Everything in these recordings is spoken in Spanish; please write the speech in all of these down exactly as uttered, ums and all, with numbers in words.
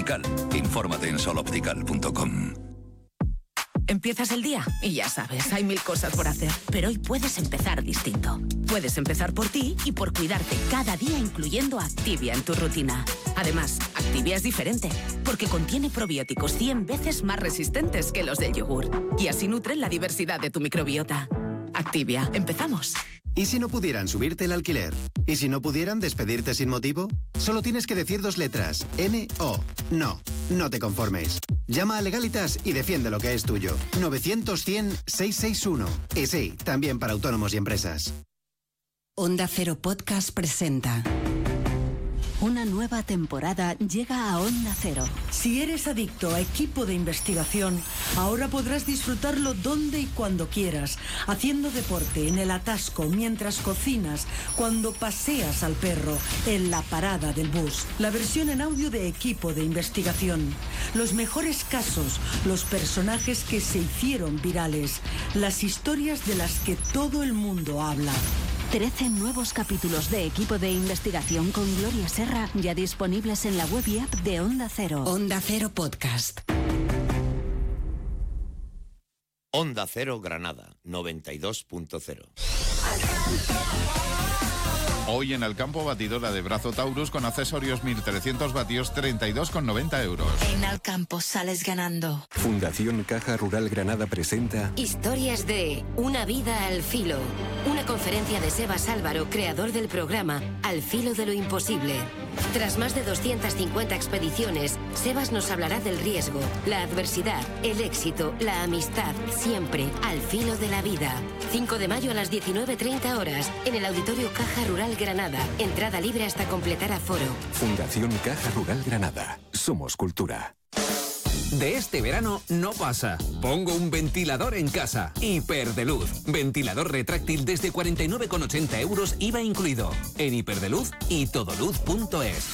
Optical. Infórmate en sol optical punto com. Empiezas el día y ya sabes, hay mil cosas por hacer. Pero hoy puedes empezar distinto. Puedes empezar por ti y por cuidarte cada día, incluyendo Activia en tu rutina. Además, Activia es diferente, porque contiene probióticos cien veces más resistentes que los del yogur. Y así nutren la diversidad de tu microbiota. Activia, empezamos. ¿Y si no pudieran subirte el alquiler? ¿Y si no pudieran despedirte sin motivo? Solo tienes que decir dos letras, N O. No, no te conformes. Llama a Legalitas y defiende lo que es tuyo. novecientos cien seiscientos sesenta y uno. Y sí, también para autónomos y empresas. Onda Cero Podcast presenta... Una nueva temporada llega a Onda Cero. Si eres adicto a Equipo de Investigación, ahora podrás disfrutarlo donde y cuando quieras, haciendo deporte, en el atasco, mientras cocinas, cuando paseas al perro, en la parada del bus. La versión en audio de Equipo de Investigación. Los mejores casos, los personajes que se hicieron virales, las historias de las que todo el mundo habla. trece nuevos capítulos de Equipo de Investigación con Gloria Serra, ya disponibles en la web y app de Onda Cero. Onda Cero Podcast. Onda Cero Granada, noventa y dos punto cero. Hoy en el campo, batidora de brazo Taurus con accesorios mil trescientos vatios, treinta y dos con noventa euros. En el campo sales ganando. Fundación Caja Rural Granada presenta Historias de Una vida al filo. Una conferencia de Sebas Álvaro, creador del programa Al filo de lo imposible. Tras más de doscientas cincuenta expediciones, Sebas nos hablará del riesgo, la adversidad, el éxito, la amistad, siempre al filo de la vida. cinco de mayo a las diecinueve treinta horas, en el Auditorio Caja Rural Granada. Entrada libre hasta completar aforo. Fundación Caja Rural Granada. Somos cultura. De este verano no pasa. Pongo un ventilador en casa. Hiperdeluz. Ventilador retráctil desde cuarenta y nueve con ochenta euros, I V A incluido. En Hiperdeluz y todoluz punto es.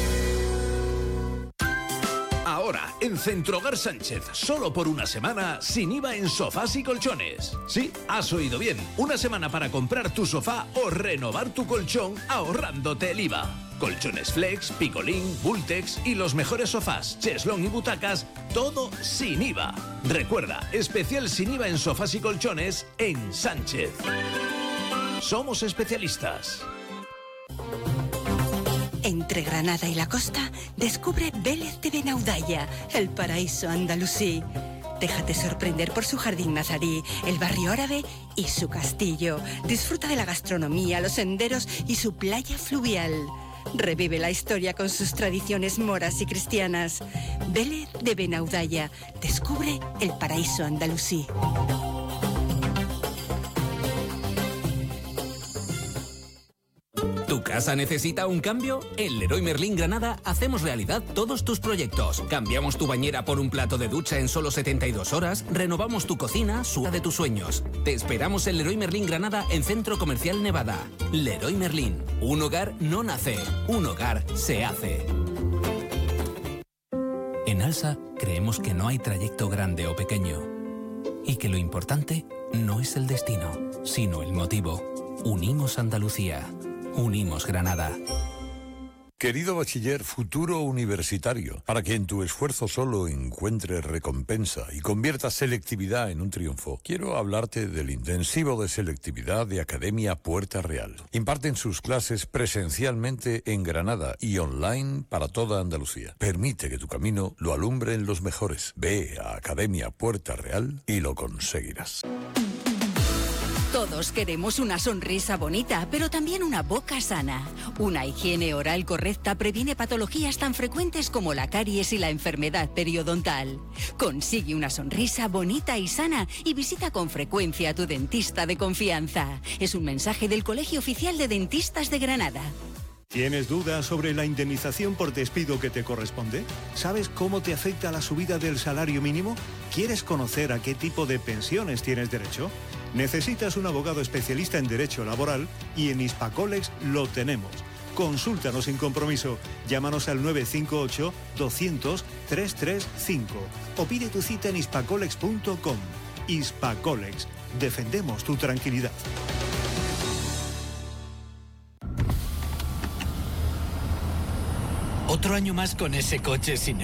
Ahora, en Centrogar Sánchez, solo por una semana, sin I V A en sofás y colchones. Sí, has oído bien. Una semana para comprar tu sofá o renovar tu colchón ahorrándote el I V A. Colchones Flex, Picolín, Bultex y los mejores sofás, cheslón y butacas, todo sin I V A. Recuerda, especial sin I V A en sofás y colchones en Sánchez. Somos especialistas. Entre Granada y la costa, descubre Vélez de Benaudalla, el paraíso andalusí. Déjate sorprender por su jardín nazarí, el barrio árabe y su castillo. Disfruta de la gastronomía, los senderos y su playa fluvial. Revive la historia con sus tradiciones moras y cristianas. Vélez de Benaudalla. Descubre el paraíso andalusí. ¿Tu casa necesita un cambio? En Leroy Merlin Granada hacemos realidad todos tus proyectos. Cambiamos tu bañera por un plato de ducha en solo setenta y dos horas, renovamos tu cocina, suya de tus sueños. Te esperamos en Leroy Merlin Granada, en Centro Comercial Nevada. Leroy Merlin. Un hogar no nace, un hogar se hace. En Alsa creemos que no hay trayecto grande o pequeño y que lo importante no es el destino, sino el motivo. Unimos Andalucía. Unimos Granada. Querido bachiller, futuro universitario, para que en tu esfuerzo solo encuentres recompensa y conviertas selectividad en un triunfo, quiero hablarte del intensivo de selectividad de Academia Puerta Real. Imparten sus clases presencialmente en Granada y online para toda Andalucía. Permite que tu camino lo alumbren los mejores. Ve a Academia Puerta Real y lo conseguirás. Todos queremos una sonrisa bonita, pero también una boca sana. Una higiene oral correcta previene patologías tan frecuentes como la caries y la enfermedad periodontal. Consigue una sonrisa bonita y sana y visita con frecuencia a tu dentista de confianza. Es un mensaje del Colegio Oficial de Dentistas de Granada. ¿Tienes dudas sobre la indemnización por despido que te corresponde? ¿Sabes cómo te afecta la subida del salario mínimo? ¿Quieres conocer a qué tipo de pensiones tienes derecho? Necesitas un abogado especialista en derecho laboral y en Hispacolex lo tenemos. Consúltanos sin compromiso. Llámanos al nueve cinco ocho, doscientos, trescientos treinta y cinco o pide tu cita en hispacolex punto com. Hispacolex. Defendemos tu tranquilidad. Otro año más con ese coche sin